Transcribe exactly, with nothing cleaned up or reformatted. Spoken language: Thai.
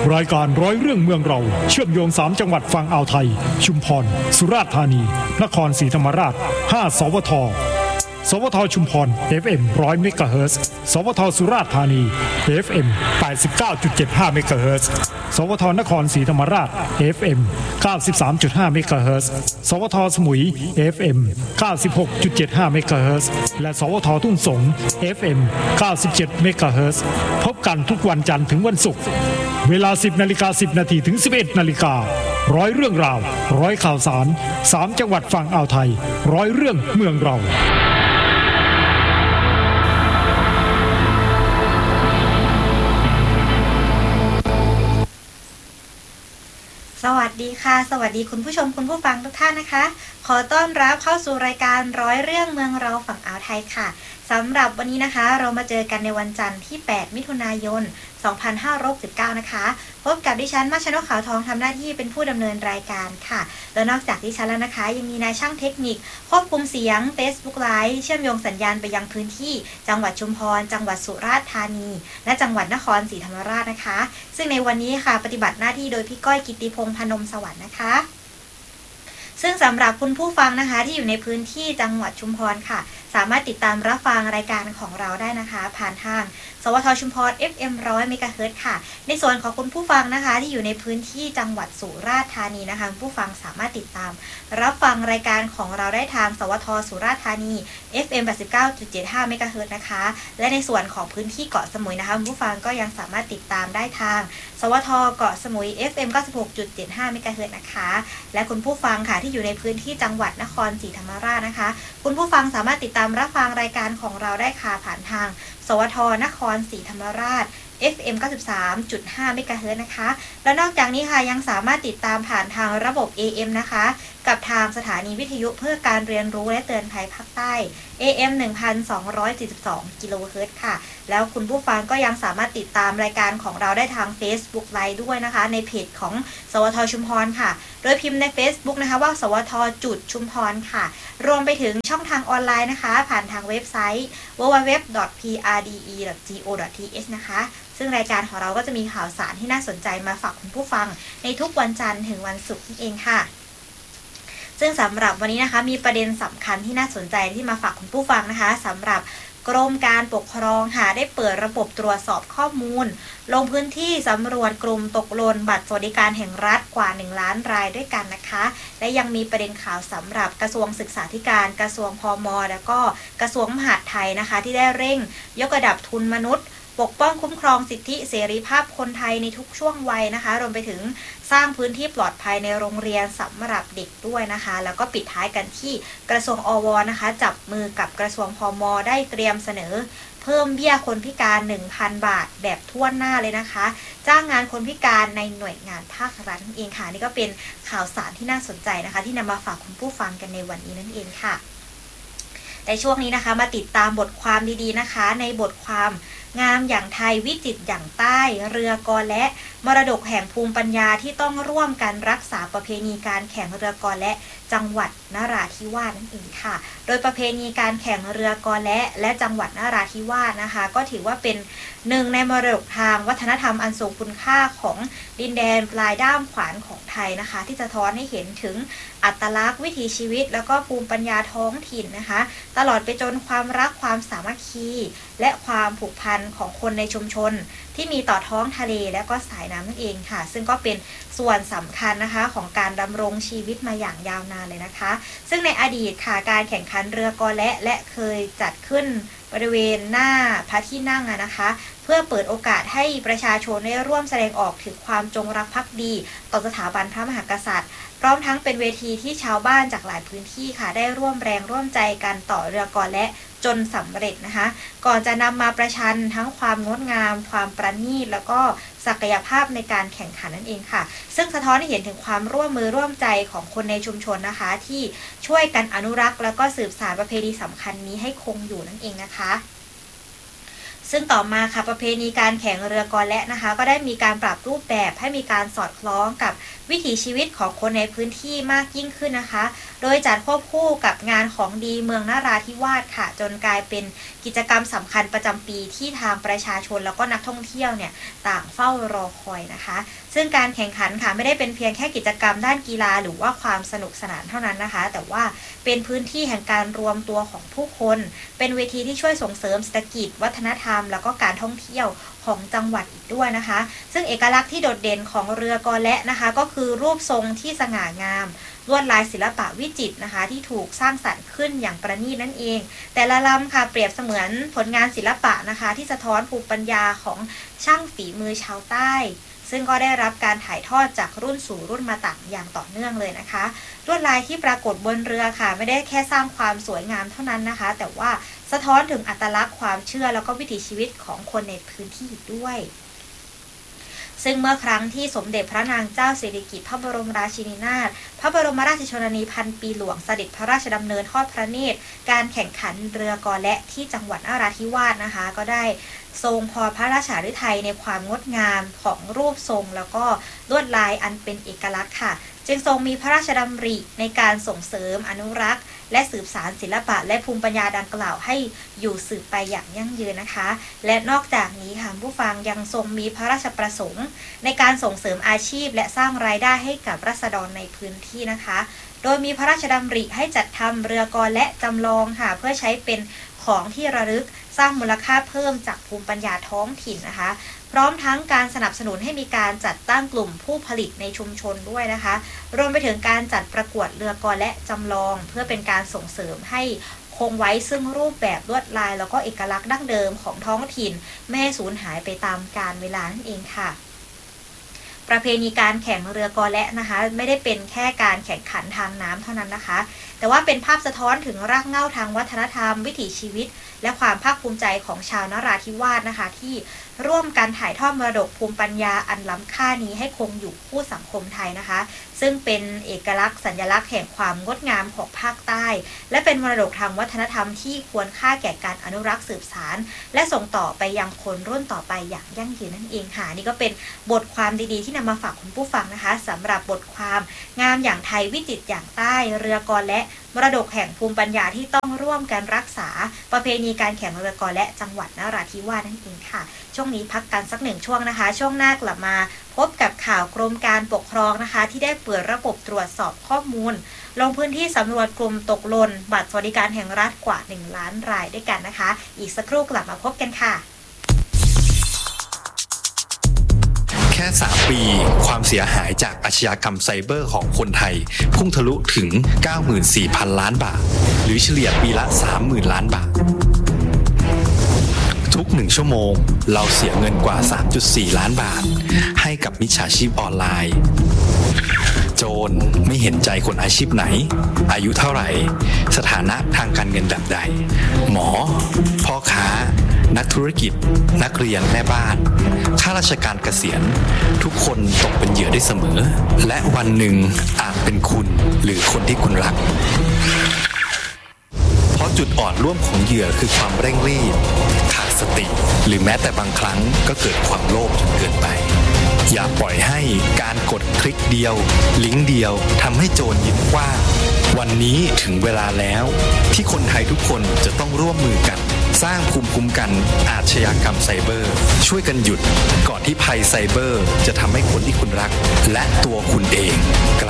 รายการร้อยเรื่องเมืองเราเชื่อมโยงสามจังหวัดฝั่งอ่าวไทยชุมพรสุราษฎร์ธานีนครศรีธรรมราชห้าสวทสวทชุมพร เอฟ เอ็ม หนึ่งร้อยเมกะเฮิรตซ์สวทสุราษฎร์ธานี เอฟ เอ็ม แปดสิบเก้าจุดเจ็ดห้าเมกะเฮิรตซ์สวทนครศรีธรรมราช เอฟ เอ็ม เก้าสิบสามจุดห้าเมกะเฮิรตซ์สวทสมุย เอฟ เอ็ม เก้าสิบหกจุดเจ็ดห้าเมกะเฮิรตซ์และสวททุ่งสง เอฟ เอ็ม เก้าสิบเจ็ดเมกะเฮิรตซ์พบกันทุกวันจันทร์ถึงวันศุกร์เวลา สิบนาฬิกาสิบนาทีถึง สิบเอ็ดนาฬิการ้อยเรื่องราวร้อยข่าวสารสามจังหวัดฝั่งอ่าวไทยร้อยเรื่องเมืองเราสวัสดีค่ะสวัสดีคุณผู้ชมคุณผู้ฟังทุกท่านนะคะขอต้อนรับเข้าสู่รายการร้อยเรื่องเมืองเราฝั่งอ่าวไทยค่ะสำหรับวันนี้นะคะเรามาเจอกันในวันจันทร์ที่แปดมิถุนายนสองพันห้าร้อยหกสิบเก้านะคะพบกับดิฉันมัชนกขาวทองทำหน้าที่เป็นผู้ดำเนินรายการค่ะแล้วนอกจากดิฉันแล้วนะคะยังมีนายช่างเทคนิคควบคุมเสียง Facebook Live เชื่อมโยงสัญญาณไปยังพื้นที่จังหวัดชุมพรจังหวัดสุราษฎร์ธานีและจังหวัดนครศรีธรรมราชนะคะซึ่งในวันนี้ค่ะปฏิบัติหน้าที่โดยพี่ก้อยกิตติพงษ์พนมสวัสดิ์นะคะซึ่งสำหรับคุณผู้ฟังนะคะที่อยู่ในพื้นที่จังหวัดชุมพรค่ะสามารถติดตามรับฟังรายการของเราได้นะคะผ่านทางสวทชุมพร เอฟ เอ็ม หนึ่งร้อยเมกะเฮิรตซ์ค่ะในส่วนของคุณผู้ฟังนะคะที่อยู่ในพื้นที่จังหวัดสุราษฎร์ธานีนะคะผู้ฟังสามารถติดตามรับฟังรายการของเราได้ทางสวทสุราษฎร์ธานี เอฟ เอ็ม แปดสิบเก้าจุดเจ็ดห้าเมกะเฮิรตซ์นะคะและในส่วนของพื้นที่เกาะสมุยนะคะผู้ฟังก็ยังสามารถติดตามได้ทางสวทเกาะสมุย เอฟ เอ็ม เก้าสิบหกจุดเจ็ดห้าเมกะเฮิรตซ์นะคะและคุณผู้ฟังค่ะที่อยู่ในพื้นที่จังหวัดนครศรีธรรมราชนะคะคุณผู้ฟังสามารถติดตามรับฟังรายการของเราได้ค่ะผ่านทางสวทนครศรีธรรมราช เอฟ เอ็ม เก้าสิบสามจุดห้าเมกะเฮิรตซ์นะคะและนอกจากนี้ค่ะยังสามารถติดตามผ่านทางระบบ เอ เอ็ม นะคะกับทางสถานีวิทยุเพื่อการเรียนรู้และเตือนภัยภาคใต้ เอ เอ็ม หนึ่งพันสองร้อยสี่สิบสอง กิโลเฮิรตซ์ค่ะแล้วคุณผู้ฟังก็ยังสามารถติดตามรายการของเราได้ทาง Facebook Live ด้วยนะคะในเพจของสวทชุมพรค่ะโดยพิมพ์ใน Facebook นะคะว่าสวทจุดชุมพรค่ะรวมไปถึงช่องทางออนไลน์นะคะผ่านทางเว็บไซต์ ดับเบิลยู ดับเบิลยู ดับเบิลยู ดอท พี อาร์ ดี อี ดอท จี โอ ดอท ที เอช นะคะซึ่งรายการของเราก็จะมีข่าวสารที่น่าสนใจมาฝากคุณผู้ฟังในทุกวันจันทร์ถึงวันศุกร์นั่นเองค่ะซึ่งสำหรับวันนี้นะคะมีประเด็นสำคัญที่น่าสนใจที่มาฝากคุณผู้ฟังนะคะสำหรับกรมการปกครองค่ะได้เปิดระบบตรวจสอบข้อมูลลงพื้นที่สำรวจกลุ่มตกหล่นบัตรสวัสดิการแห่งรัฐกว่าหนึ่งล้านรายด้วยกันนะคะและยังมีประเด็นข่าวสำหรับกระทรวงศึกษาธิการกระทรวงพม.แล้วก็กระทรวงมหาดไทยนะคะที่ได้เร่งยกระดับทุนมนุษย์ปกป้องคุ้มครองสิทธิเสรีภาพคนไทยในทุกช่วงวัยนะคะรวมไปถึงสร้างพื้นที่ปลอดภัยในโรงเรียนสำหรับเด็กด้วยนะคะแล้วก็ปิดท้ายกันที่กระทรวงอวนะคะจับมือกับกระทรวงพม.ได้เตรียมเสนอเพิ่มเบี้ยคนพิการ หนึ่งพัน บาทแบบทั่วหน้าเลยนะคะจ้างงานคนพิการในหน่วยงานภาครัฐนั่นเองค่ะนี่ก็เป็นข่าวสารที่น่าสนใจนะคะที่นำมาฝากคุณผู้ฟังกันในวันนี้นั่นเองค่ะในช่วงนี้นะคะมาติดตามบทความดีๆนะคะในบทความงามอย่างไทยวิจิตรอย่างใต้เรือกอและมรดกแห่งภูมิปัญญาที่ต้องร่วมกันรักษาประเพณีการแข่งเรือกอและจังหวัดนราธิวาสนั่นเองค่ะโดยประเพณีการแข่งเรือกอและและจังหวัดนราธิวาสนะคะก็ถือว่าเป็นหนึ่งในมรดกทางวัฒนธรรมอันทรงคุณค่าของดินแดนปลายด้ามขวานของไทยนะคะที่สะท้อนให้เห็นถึงอัตลักษณ์วิถีชีวิตแล้วก็ภูมิปัญญาท้องถิ่นนะคะตลอดไปจนความรักความสามัคคีและความผูกพันของคนในชุมชนที่มีต่อท้องทะเลและก็สายน้ำนั่นเองค่ะซึ่งก็เป็นส่วนสำคัญนะคะของการดำรงชีวิตมาอย่างยาวนานเลยนะคะซึ่งในอดีตค่ะการแข่งขันเรือกอและและเคยจัดขึ้นบริเวณหน้าพระที่นั่งนะคะเพื่อเปิดโอกาสให้ประชาชนได้ร่วมแสดงออกถึงความจงรักภักดีต่อสถาบันพระมหากษัตริย์พร้อมทั้งเป็นเวทีที่ชาวบ้านจากหลายพื้นที่ค่ะได้ร่วมแรงร่วมใจกันต่อเรือกอและจนสำเร็จนะคะก่อนจะนำมาประชันทั้งความงดงามความประณีตแล้วก็ศักยภาพในการแข่งขันนั่นเองค่ะซึ่งสะท้อนให้เห็นถึงความร่วมมือร่วมใจของคนในชุมชนนะคะที่ช่วยกันอนุรักษ์แล้วก็สืบสานประเพณีสำคัญนี้ให้คงอยู่นั่นเองนะคะซึ่งต่อมาค่ะประเพณีการแข่งเรือกอและนะคะก็ได้มีการปรับรูปแบบให้มีการสอดคล้องกับวิถีชีวิตของคนในพื้นที่มากยิ่งขึ้นนะคะโดยจัดควบคู่กับงานของดีเมืองนราธิวาสค่ะจนกลายเป็นกิจกรรมสำคัญประจำปีที่ทางประชาชนแล้วก็นักท่องเที่ยวเนี่ยต่างเฝ้ารอคอยนะคะซึ่งการแข่งขันค่ะไม่ได้เป็นเพียงแค่กิจกรรมด้านกีฬาหรือว่าความสนุกสนานเท่านั้นนะคะแต่ว่าเป็นพื้นที่แห่งการรวมตัวของผู้คนเป็นเวทีที่ช่วยส่งเสริมเศรษฐกิจวัฒนธรรมแล้วก็การท่องเที่ยวของจังหวัดอีกด้วยนะคะซึ่งเอกลักษณ์ที่โดดเด่นของเรือกอและนะคะก็คือรูปทรงที่สง่างามลวดลายศิลปะวิจิตรนะคะที่ถูกสร้างสรรค์ขึ้นอย่างประณีตนั่นเองแต่ละลำค่ะเปรียบเสมือนผลงานศิลปะนะคะที่สะท้อนภูมิปัญญาของช่างฝีมือชาวใต้ซึ่งก็ได้รับการถ่ายทอดจากรุ่นสู่รุ่นมาต่างอย่างต่อเนื่องเลยนะคะลวดลายที่ปรากฏบนเรือค่ะไม่ได้แค่สร้างความสวยงามเท่านั้นนะคะแต่ว่าสะท้อนถึงอัตลักษณ์ความเชื่อแล้วก็วิถีชีวิตของคนในพื้นที่ด้วยซึ่งเมื่อครั้งที่สมเด็จพระนางเจ้าสิริกิติ์พระบรมราชินีนาถพระบรมราชชนนีพันปีหลวงเสด็จพระราชดำเนินทอดพระเนตรการแข่งขันเรือกอและที่จังหวัดนราธิวาสนะคะก็ได้ทรงพอพระราชาฤทัยในความงดงามของรูปทรงแล้วก็ลวดลายอันเป็นเอกลักษณ์ค่ะจึงทรงมีพระราชดำริในการส่งเสริมอนุรักษ์และสืบสานศิลปะและภูมิปัญญาดังกล่าวให้อยู่สืบไปอย่างยั่งยืนนะคะและนอกจากนี้ค่ะผู้ฟังยังทรงมีพระราชประสงค์ในการส่งเสริมอาชีพและสร้างรายได้ให้กับราษฎรในพื้นที่นะคะโดยมีพระราชดำริให้จัดทำเรือกอและจำลองค่ะเพื่อใช้เป็นของที่ระลึกสร้างมูลค่าเพิ่มจากภูมิปัญญาท้องถิ่นนะคะพร้อมทั้งการสนับสนุนให้มีการจัดตั้งกลุ่มผู้ผลิตในชุมชนด้วยนะคะรวมไปถึงการจัดประกวดเรือกอและจำลองเพื่อเป็นการส่งเสริมให้คงไว้ซึ่งรูปแบบลวดลายแล้วก็เอกลักษณ์ดั้งเดิมของท้องถิ่นไม่ให้สูญหายไปตามกาลเวลานั่นเองค่ะประเพณีการแข่งเรือกอและนะคะไม่ได้เป็นแค่การแข่งขันทางน้ำเท่านั้นนะคะแต่ว่าเป็นภาพสะท้อนถึงรากเหง้าทางวัฒนธรรมวิถีชีวิตและความภาคภูมิใจของชาวนราธิวาสนะคะที่ร่วมกันถ่ายทอดมรดกภูมิปัญญาอันล้ำค่านี้ให้คงอยู่คู่สังคมไทยนะคะซึ่งเป็นเอกลักษณ์สัญลักษณ์แห่งความงดงามของภาคใต้และเป็นมรดกทางวัฒนธรรมที่ควรค่าแก่การอนุรักษ์สืบสานและส่งต่อไปยังคนรุ่นต่อไปอย่างยั่งยืนนั่นเองค่ะนี่ก็เป็นบทความดีๆที่นำมาฝากคุณผู้ฟังนะคะสำหรับบทความงามอย่างไทยวิจิตรอย่างใต้เรือกอและมรดกแห่งภูมิปัญญาที่ต้องร่วมกันรักษาประเพณีการแข่งเรือกอและจังหวัดนราธิวาสนั่นเองค่ะช่วงนี้พักกันสักหนึ่งช่วงนะคะช่วงหน้ากลับมาพบกับข่าวกรมการปกครองนะคะที่ได้เปิดระบบตรวจสอบข้อมูลลงพื้นที่สำรวจกลุ่มตกหล่นบัตรสวัสดิการแห่งรัฐกว่าหนึ่งล้านรายด้วยกันนะคะอีกสักครู่กลับมาพบกันค่ะแค่สามปีความเสียหายจากอาชญากรรมไซเบอร์ของคนไทยพุ่งทะลุถึง เก้าหมื่นสี่พัน ล้านบาทหรือเฉลี่ยปีละ สามหมื่น ล้านบาททุกหนึ่งชั่วโมงเราเสียเงินกว่า สามจุดสี่ ล้านบาทให้กับมิจฉาชีพออนไลน์โจรไม่เห็นใจคนอาชีพไหนอายุเท่าไหร่สถานะทางการเงินแบบใดหมอพ่อค้านักธุรกิจนักเรียนแม่บ้านข้าราชการเกษียณทุกคนตกเป็นเหยื่อได้เสมอและวันหนึ่งอาจเป็นคุณหรือคนที่คุณรักเพราะจุดอ่อนร่วมของเหยื่อคือความเร่งรีบขาดสติหรือแม้แต่บางครั้งก็เกิดความโลภจนเกินไปอย่าปล่อยให้การกดคลิกเดียวลิงก์เดียวทำให้โจรยิ้มกว้างวันนี้ถึงเวลาแล้วที่คนไทยทุกคนจะต้องร่วมมือกันสร้างภูมิคุ้มกันอาชญากรรมไซเบอร์ช่วยกันหยุดก่อนที่ภัยไซเบอร์จะทำให้คนที่คุณรักและตัวคุณเองกลาย